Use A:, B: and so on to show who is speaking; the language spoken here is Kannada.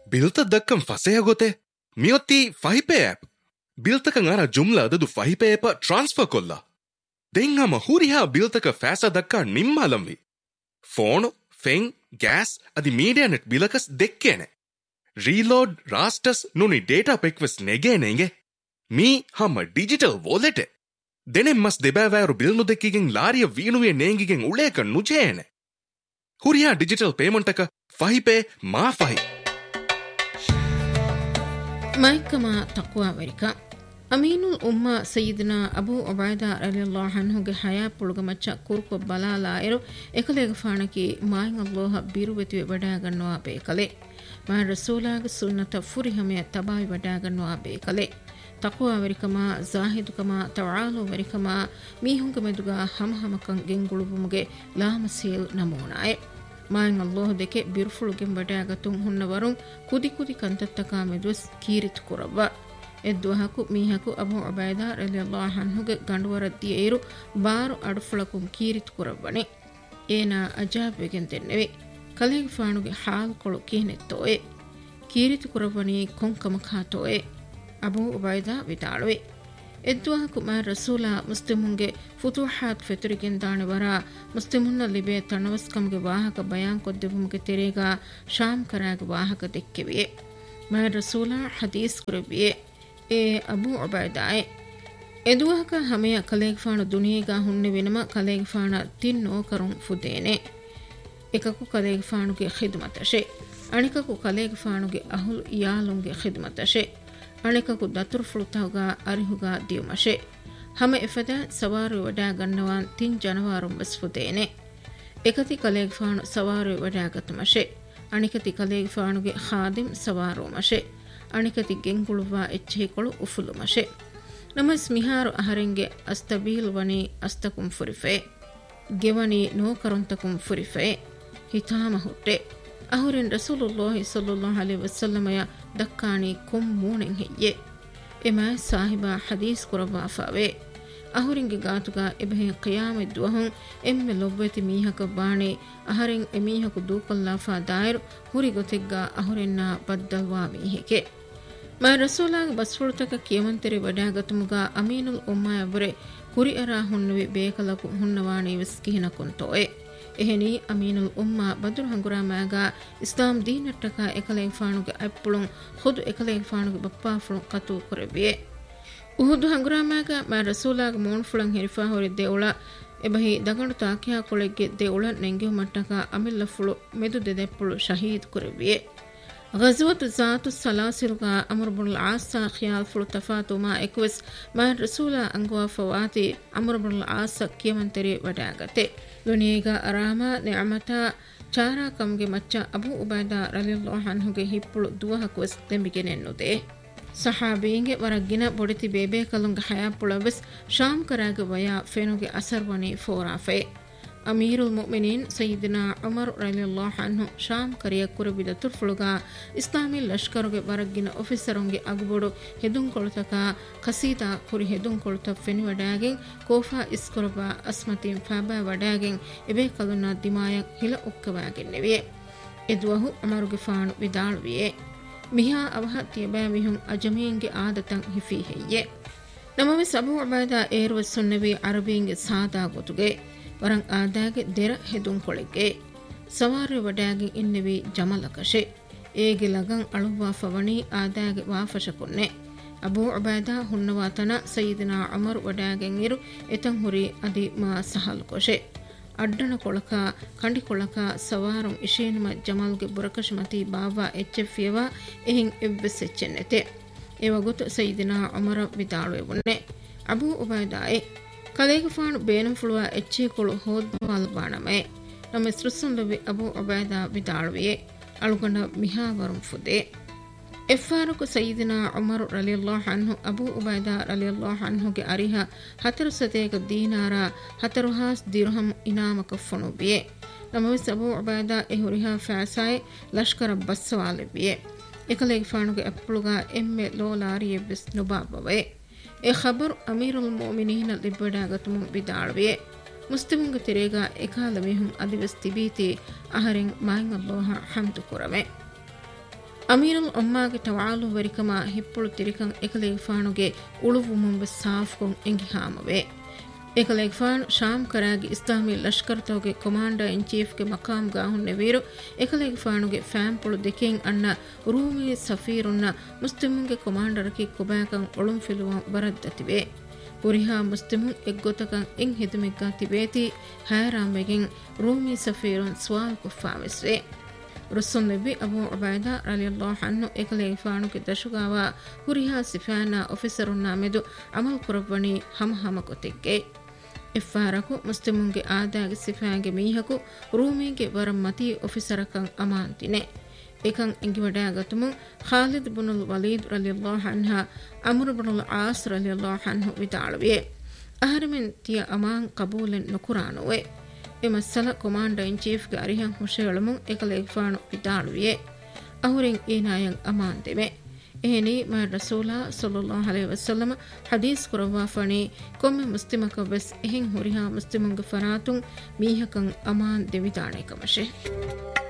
A: ಬಿಲ್ತ ದಕ್ಕಂ ಫಸೆಯ ಗೊತೆ ಮಿಯೊತ್ತಿ ಫಹಿಪೆ ಆಪ್ ಬಿಲ್ತಕಂ ಅರ ಜುಮ್ಲಾ ಅದದು ಫಹಿಪೆಪ ಟ್ರಾನ್ಸ್ಫರ್ ಕೊಲ್ಲ ದೆಂಗಮ ಹುರಿಹಾ ಬಿಲ್ತಕ ಫෑಸ ದಕ್ಕಾ ನಿಮ್ಮಲಂವಿ ಫೋನು ಫೆಂಗ್ ಗ್ಯಾಸ್ ಅದಿ media net ಬಿಲಕಸ್ ದೆಕ್ಕೇನೆ reload ರಾಸ್ಟಸ್ ನುನಿ data ಪೆಕ್ವೆಸ್ ನೆಗೇನೆಂಗೆ me ಹಮ್ಮ digital ವಾಲೆಟೆ ದೆನೆಂ ಮಸ್ ದೆಬಾವ್ಯಾರು ಬಿಲ್ನು ದೆಕ್ಕಿಗೆಂ ಲಾರಿಯ ವೀಣುವೆ ನೇಂಗಿಗೆಂ ಉಳೇಕ ನುಜೇನೆ ಹುರಿಯಾ ಡಿಜಿಟಲ್ ಪೇಮೆಂಟಕ ಫಹಿಪೆ ಮಾ ಫಹಿ
B: ಮೈಕಮ ತಕ್ವಾ ವೆರಿಕಾ ಅಮೀನುಲ್ ಉಮ್ಮಾ ಸಯ್ಯಿದ್ನಾ ಅಬೂ ಉಬೈದಾ ರಲಿಯಲ್ಲಾಹು ಅನ್ಹುಗೆ ಹಯಾ ಪುಳುಗಮಚ್ಚ ಕುರ್ಕೊ ಬಲಾಲಾಯರು ಎಕಲೆಗ ಫಾಣಕಿ ಮಾಯಿನ್ ಅಲ್ಲಾಹ ಬಿರುವೆತಿವೆ ವಡಾಗನ್ನುವ ಬೇಕಲೆ ಮಾ ರಸೂಲಾಗ ಸುನ್ನತ ಫುರಿಹಮೆ ತಬಾವಿ ವಡಾಗನ್ನುವ ಬೇಕಲೆ ತಕ್ವಾ ವೆರಿಕಮ ಜಾಹಿದುಕಮ ತವಾಲು ವೆರಿಕಮ ಮೀಹುಂಗ ಮೆದುಗ ಹಮಹಮಕಂ ಗೆಂಗುಳುಬುಮುಗೆ ಲಾಮಸೀಲ್ ನಮೂನಾಯೆ ಮಾಯಿನ್ ಅಲ್ಲಾಹ ದೆಕೆ ಬಿರುಫುಳುಗೆಂ ವಡಾಗತುಂ ಹುನ್ನವರುಂ ಕುದಿ ಕುದಿ ಕಂತತ್ತಕ ಮೆದುಸ್ ಕೀರಿತು ಕುರವ್ವ ಎದ್ದುವಹಕು ಮೀಹಕು ಅಬೂ ಉಬೈದಾ ರಲಿಯಲ್ಲಾಹು ಅನ್ಹುಗೆ ಗಂಡುವರದ್ದಿಯ ಏರು ಬಾರು ಅಡುಫುಳಕುಂ ಕೀರಿತು ಕುರವ್ವನೆ ಏನಾ ಅಜಾಬ್ವೆಗೆನ್ ತೆನ್ನೆವೆ ಕಲೆಗೆ ಫಾಣುಗೆ ಹಾಲು ಕೊಳು ಕೀನೆತ್ತೋಯೆ ಕೀರಿತು ಕುರವ್ವನಿ ಕೊಂಕಮ ಖಾತೋಯೆ ಅಬೂ ಉಬೈದಾ ವಿತಾಳುವೆ ಎದ್ದುವಹಕು ಮಾ ರಸೂಲ ಮುಸ್ಲಿಮುಂಗೆ ಫುತೂಹಾತ್ ಫೆತುರಿಗೆನ್ ದಾಣೆವರ ಮುಸ್ಲಿಮುನ್ನ ಲಿಬೆ ತಣವಸ್ಕಮ್ಗೆ ವಾಹಕ ಬಯಾನ್ ಕೊದ್ದೆಬುಮ್ಗೆ ತೆರೆಗ ಶಾಮ್ ಕರಾಗ ವಾಹಕ ದೆಕ್ಕೆವಿಯೆ ಮಾ ರಸೂಲ ಹದೀಸ್ ಕುರವಿಯೆ ಎ ಅಬೂ ಉಬೈದಾಯೆ ಎದುವಹಕ ಹಮೆಯ ಕಲೇಗಫಾಣ ದುನಿಯೇಗ ಹುಣ್ಣೆ ವಿನಮ ಕಲೇಗಫಾಣ ತಿನ್ನೋ ಕರುಂ ಫುದೇನೆ එකකු ಕಲೇಗಫಾಣುಗೆ ಖಿದ್ಮತಶೆ ಅಣಿಕಕು ಕಲೇಗಫಾಣುಗೆ ಅಹುಲ್ ಯಾಲುಂಗೆ ಖಿದ್ಮತಶೆ ಅಣಿಕಕು ದತುರ್ ಫುಳುತಹುಗ ಅರಿಹುಗ ದಿಯುಮಶೆ ಹಮೆ ಎಫದ ಸವಾರು ವಡಾ ಗನ್ನವಾನ್ ತಿನ್ ಜನವಾರುಂ ಬಸ್ ಫುದೇನೆ එකති ಕಲೇಗಫಾಣು ಸವಾರು ವಡಾಗತಮಶೆ ಅಣಿಕತಿ ಕಲೇಗಫಾಣುಗೆ ಖಾದಿಮ್ ಸವಾರುಮಶೆ ಅಣಿಕತಿ ಗೆಂಗುಳುವಾ ಎಚ್ಚೆಹಿಕೊಳು ಉಫುಲುಮಶೆ ನಮಸ್ ಮಿಹಾರು ಅಹರೆಂಗೆ ಅಸ್ತಬೀಲ್ ವನಿ ಅಸ್ತಕುಂ ಫುರಿಫೆ ಗೆವನಿ ನೋಕರುಂತಕುಂ ಫುರಿಫೆ ಹಿತಾಮ ಹುಟ್ಟೆ ಅಹುರೆನ್ ರಸೂಲುಲ್ಲಾಹಿ ಸಲ್ಲಲ್ಲಾಹು ಅಲೈಹಿ ವಸಲ್ಲಮಯ ದಕ್ಕಾಣಿ ಕುಂ ಮೂಣೆಂ ಹೆಯ್ಯೆ ಎಮ ಸಾಹಿಬಾ ಹದೀಸ್ ಕುರವಾಫಾವೆ ಅಹುರಿಂಗೆ ಗಾತುಗ ಎಬಹೆ ಕಿಯಾಮತ್ ದುವಹುಂ ಎಮ್ಮೆ ಲೊವ್ವೆತಿ ಮೀಹಕ ಬಾಣೆ ಅಹರೆಂ ಎಮೀಹಕು ದೂಕೊಲ್ಲಾಫಾ ದಾಯರು ಹುರಿ ಗೊತೆಗ್ಗ ಅಹುರೆನ್ನ ಬದ್ದಲ್ವಾ ಮೀಹೆಕೆ ಮಾ ರಸೂಲಾಗ ಬಸ್ಫುಳುತಕ ಕಿಯಮಂತೆರೆ ವಡಾಗತುಮುಗ ಅಮೀನುಲ್ ಉಮ್ಮಾಯವರೆ ಕುರಿ ಅರಾ ಹುಣ್ಣುವಿ ಬೇಕಲಕು ಹುಣ್ಣವಾಣಿ ವಿಸ್ಕಿಹಿನ ಕುಂತೋಯೆ ಎಹೆನಿ ಅಮೀನುಲ್ ಉಮ್ಮಾ ಬದುರು ಹಂಗುರಾಮಾಗ ಇಸ್ಲಾಂ ದೀನಟ್ಟಕ ಎಕಲೆಂ ಫಾಣುಗೆ ಅಪ್ಪುಳುಂ ಖುದು ಎಕಲೆಂ ಫಾಣುಗೆ ಬಪ್ಪಾಫುಳುಂ ಕತು ಕೊರೆವಿಯೆ ಉಹುದು ಹಂಗುರಾಮಾಗ ಮಾ ರಸೂಲಾಗ ಮೋಣಫುಳಂ ಹೆರಿಫಾ ಹೊರಿ ದೇವುಳ ಎಬಹಿ ದಗಂಡು ತಾಕಿಯಾ ಕೊಳೆಗ್ಗೆ ದೇವುಳ ನೆಂಗೆಹು ಮಟ್ಟಕ ಅಮಿಲ್ಲಫುಳು ಮೆದು ದೆದೆಪ್ಪುಳು ಶಹೀದ್ ಕೊರೆವಿಯೆ غزوة ذات السلاسل عمرو بن العاص خيال فلو تفاتما اكوس ما رسول انغوا فواتي عمرو بن العاص كيمن تري وداغته دنيغا اراما نعمتا چارا كمگه مچا ابو عبيده رضي الله عنه ಗೆ ಹಿಪ್ಪುಳು ದುವಹಕುಸ್ ತೆಂಬಿಗೆನೆನ್ನುದೆ ಸಹಾಬೀಂಗೆ ವರಗಿನ ಬೊಡಿತಿ ಬೇಬೆ ಕಲುಂಗ ಹಯಾಪುಳವೆಸ್ ಶಾಮ್ ಕರಾಗ ವಯ ಫೆನುಗೆ ಅಸರ್ವನಿ ಫೋರಾಫೆ ಅಮೀರುಲ್ ಮುಮಿನೀನ್ ಸಯ್ಯಿದ್ನಾ ಉಮರ್ ರಲಿಯಲ್ಲಾಹು ಅನ್ಹು ಶಾಮ್ ಕರಿಯ ಕುರಬಿದ ತುರ್ಫುಳುಗ ಇಸ್ಲಾಮಿ ಲಷ್ಕರುಗೆ ವರಗಿನ ಆಫೀಸರುಂಗೆ ಅಗುಬೊಡು ಹೆದುಂಕೊಳುತಕ ಕಸೀದಾ ಕುರಿ ಹೆದುಂಕೊಳುತ ಫೆನಿ ವಡಾಗೆನ್ ಕೋಫಾ ಇಸ್ಕೊರಬ ಅಸ್ಮತಿನ್ ಫಾಬಾ ವಡಾಗೆನ್ ಎಬೆ ಕಲುನ ದಿಮಾಯ ಹಿಲ ಉಕ್ಕವಾಗೆನ್ನೆವಿಯೆ ಎದುವಹು ಅಮರುಗೆ ಫಾಣು ವಿದಾಳುವಿಯೆ ಮಿಹಾ ಅವಹ ತಿಯಬಾ ಮಿಹುಂ ಅಜಮೀನ್ಗೆ ಆದತಂ ಹಿಫಿ ಹೆಯ್ಯೆ ನಮವೆ ಸಬು ಉಬೈದಾ ಏರುವ ಸುನ್ನವಿ ಅರಬೀಂಗೆ ಸಾದಾ ಗೊತುಗೆ ವರಂ ಆದಾಗೆ ದೆರ ಹೆದುಂ ಕೊಳೆಗೆ ಸವಾರಿ ವಡಾಗಿ ಇನ್ನೆವಿ ಜಮಲಕಶೆ ಏಗೆ ಲಗಂ ಅಳುವಾ ಫವಣಿ ಆದಾಗೆ ವಾಫಶ ಕೊನ್ನೆ ಅಬೂ ಉಬೈದಾ ಹುನ್ನವಾತನ ಸಯ್ಯಿದ್ನಾ ಉಮರ್ ವಡಾಗೆನ್ ಇರು ಎತಂ ಹುರಿ ಅದಿ ಮಾ ಸಹಲ್ ಕೊಶೆ ಅಡ್ಡನ ಕೊಳಕ ಕಂಡಿ ಕೊಳಕ ಸವಾರುಂ ಇಶೇನಮ ಜಮಲ್ಗೆ ಬುರಕಶಮತಿ ಬಾವಾ ಎಚ್ಚೆಫಿಯವಾ ಎಹಿಂ ಎವ್ವೆಸ್ ಎಚ್ಚೆನ್ನೆತೆ ಎವಗೊತು ಸಯ್ಯಿದ್ನಾ ಉಮರ ವಿದಾಳುವೆ ವನ್ನೆ ಅಬೂ ಉಬೈದಾಯೆ ಕಲೇಗಫಾಣು ಬೇನಂ ಫುಳುವ ಎಚ್ಚೆಕೊಳು ಹೋದ್ವಾಲ್ ಬಾಣಮೆ ನಮ್ಮ ಸೃಸುಂಡವಿ ಅಬೂ ಉಬೈದಾ ವಿದಾಳುವೆ ಅಳುಗಂಡ ಮಿಹಾವರುಂ ಫುದೆ ಎಫ್ಫಾರುಕು ಸಯ್ಯಿದ್ನಾ ಉಮರ್ ರಲಿಯಲ್ಲಾಹು ಅನ್ಹು ಅಬೂ ಉಬೈದಾ ರಲಿಯಲ್ಲಾಹು ಅನ್ಹುಗೆ ಅರಿಹ ಹತರು ಸತೇಗ ದೀನಾರ ಹತರುಹಾಸ್ ದಿರ್ಹಂ ಇನಾಮಕ ಫುಣುಬಿಯೆ ನಮವೆಸ್ ಅಬೂ ಉಬೈದಾ ಎಹುರಿಹ ಫ್ಯಾಸಾಯ್ ಲಷ್ಕರ ಬಸ್ಸವಾಲಿಬಿಯೆ ಎಕಲೇಗಫಾಣುಗೆ ಅಪ್ಪುಳುಗ ಎಮ್ಮೆ ಲೋಲಾರಿಯೆವ್ವೆಸ್ ನುಬಾಬವೆ A Khabar ಅಮೀರುಲ್ ಮುಮಿನೀನ ಲಿಬ್ಬಡಾಗತುಮು ಬಿದಾಳುವೆ ಮುಸ್ಲಿಮುಂಗ ತೆರೆಗ ಎಕಾಲ ಮಿಹುಂ ಅದಿವೆಸ್ ತಿಬೀತಿ ಅಹರೆಂ main Allah ಹಮ್ದು ಕುರವೆ ಅಮೀರುಲ್ ಉಮ್ಮಾಗೆ ತವಾಲು ವರಿಕಮ ಹಿಪ್ಪುಳು ತಿರಿಕಂ ಎಕಲೇಗಫಾನುಗೆ ಉಳುವುಮುಂಬೆ ಸಾಫ್ಕೊಂ ಎಂಗಿ ಹಾಮವೆ ಏಕಲೇಗಫಾನು Sham ಕರಾಗಿ Islami Lashkar ತೋಗೆ commander in ಚೀಫ್ಗೆ ಮಕಾಮ್ ಗಾಹುನ್ ನೆವೀರು ಏಕಲೇಗಫಾನುಗೆ ಫ್ಯಾಂಪುಳು ದೆಕೆಂ ಅಣ್ಣ ರೂಮಿ ಸಫೀರುನ್ನ ಮುಸ್ಲಿಮುಂಗೆ ಕಮಾಂಡರ್ಕಿ ಕುಬಾಕಂ ಒಳುಂ ಫಿಲುವಂ ವರದ್ದತಿವೆ ಹುರಿಹಾ ಮುಸ್ಲಿಮುನ್ ಎಗ್ಗೊತಕಂ ಇಂ ಹಿದುಮಿಗ್ಗಾ ತಿಬೇತಿ ಹೈರಾಮೆಗೆಂ ರೂಮಿ ಸಫೀರುನ್ ಸ್ವಾಲ್ ಕುಫಾವೆಸ್ವೆ ರುಸ್ಸುಂ ನೆಬಿ ಅಬೂ ಉಬೈದಾ ರಲಿಯಲ್ಲಾಹು ಅನ್ಹು ಏಕಲೇಗಫಾನುಗೆ ದಶುಗಾವ ಹುರಿಹಾ ಸಿಫಾನಾ ಆಫೀಸರುನ್ನ ಮೆದು ಅಮಲ್ ಕುರವ್ವಣಿ ಹಮ ಕೊತಿಗ್ಗೆ ಇಫ್ಫಾರಕು ಮುಸ್ಲಿಮುಂಗೆ ಆದಾಗೆ ಸಿಫಾಂಗೆ ಮೀಹಕು ರೂಮಿಗೆ ವರಂ ಮತಿ ಆಫೀಸರಕಂ ಅಮಾಂತಿನೆ ಏಕಂ ಇಂಗಿ ವಡಾಗತುಮು Khalid ಇಬ್ನುಲ್ Walid ರಲಿಯಲ್ಲಾಹು ಅನ್ಹು ಅಮ್ರ್ ಇಬ್ನುಲ್ as ರಲಿಯಲ್ಲಾಹು ಅನ್ಹು ವಿತಾಳವಿಯೆ ಅಹರಮಿನ್ ತಿಯ Aman ಕಬೂಲೆನ್ ನುಕುರಾನುವೆ ಎಮಸ್ಸಲ commander in ಚೀಫ್ಗೆ ಅರಿಹಂ ಹುಷೆಯಳಮುಂ ಏಕಲೇಗಫಾನು ವಿತಾಳುವಿಯೆ ಅಹುರೆಂ ಏನಾಯಂ ಅಮಾಂತೆವೆ ehni ma rasula sallallahu alaihi wasallam hadis kurwa fani komme muslimaka bes ehin horiha muslimunge faratun mihakan aman devitane kamashe